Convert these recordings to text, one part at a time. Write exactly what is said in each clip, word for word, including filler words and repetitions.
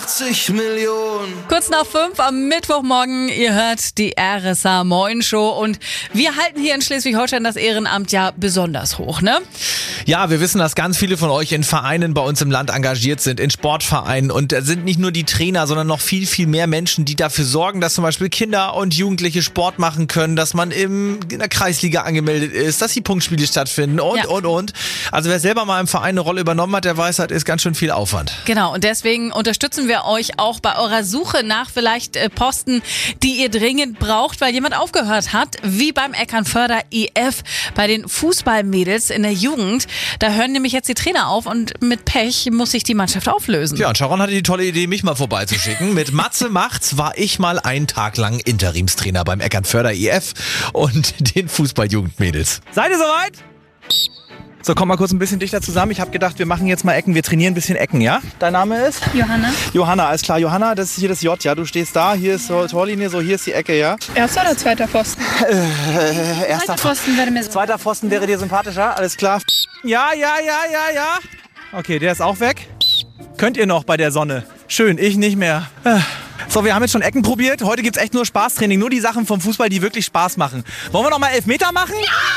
achtzig Millionen. Kurz nach fünf am Mittwochmorgen, ihr hört die R S A Moin Show und wir halten hier in Schleswig-Holstein das Ehrenamt ja besonders hoch, ne? Ja, wir wissen, dass ganz viele von euch in Vereinen bei uns im Land engagiert sind, in Sportvereinen, und da sind nicht nur die Trainer, sondern noch viel, viel mehr Menschen, die dafür sorgen, dass zum Beispiel Kinder und Jugendliche Sport machen können, dass man im, in der Kreisliga angemeldet ist, dass die Punktspiele stattfinden und, Ja. und, und. Also wer selber mal im Verein eine Rolle übernommen hat, der weiß, das ist ganz schön viel Aufwand. Genau, und deswegen unterstützen wir euch auch bei eurer Suche nach vielleicht äh, Posten, die ihr dringend braucht, weil jemand aufgehört hat, wie beim Eckernförder I F bei den Fußballmädels in der Jugend. Da hören nämlich jetzt die Trainer auf und mit Pech muss sich die Mannschaft auflösen. Ja, und Sharon hatte die tolle Idee, mich mal vorbeizuschicken. Mit Matze macht's war ich mal einen Tag lang Interimstrainer beim Eckernförder I F und den Fußballjugendmädels. Seid ihr soweit? So, komm mal kurz ein bisschen dichter zusammen. Ich habe gedacht, wir machen jetzt mal Ecken. Wir trainieren ein bisschen Ecken, ja? Dein Name ist? Johanna. Johanna, alles klar. Johanna, das ist hier das J, ja? Du stehst da, hier ist so Torlinie, so hier ist die Ecke, ja? Erster oder zweiter Pfosten? Äh, erster Zweiter Pfosten wäre mir so. Zweiter Pfosten wäre dir sympathischer, alles klar. Ja, ja, ja, ja, ja. Okay, der ist auch weg. Könnt ihr noch bei der Sonne? Schön, ich nicht mehr. So, wir haben jetzt schon Ecken probiert. Heute gibt's echt nur Spaßtraining. Nur die Sachen vom Fußball, die wirklich Spaß machen. Wollen wir noch mal Elfmeter machen?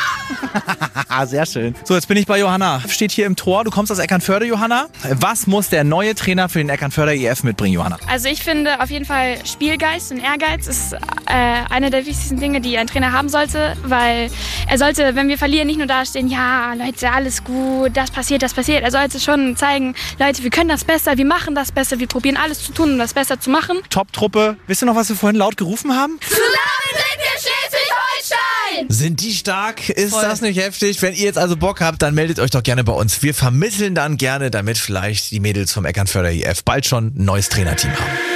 Ja! Sehr schön. So, jetzt bin ich bei Johanna. Steht hier im Tor. Du kommst aus Eckernförde, Johanna. Was muss der neue Trainer für den Eckernförder I F mitbringen, Johanna? Also ich finde auf jeden Fall Spielgeist und Ehrgeiz ist äh, eine der wichtigsten Dinge, die ein Trainer haben sollte, weil er sollte, wenn wir verlieren, nicht nur dastehen, ja, Leute, alles gut, das passiert, das passiert. Er sollte schon zeigen, Leute, wir können das besser, wir machen das besser, wir probieren alles zu tun, um das besser zu machen. Top-Truppe. Wisst ihr noch, was wir vorhin laut gerufen haben? Zusammen sind wir Schleswig-Holstein! Sind die stark? Ist Voll. das nicht heftig? Wenn ihr jetzt also Bock habt, dann meldet euch doch gerne bei uns. Wir vermitteln dann gerne, damit vielleicht die Mädels vom Eckernförder I F bald schon ein neues Trainerteam haben.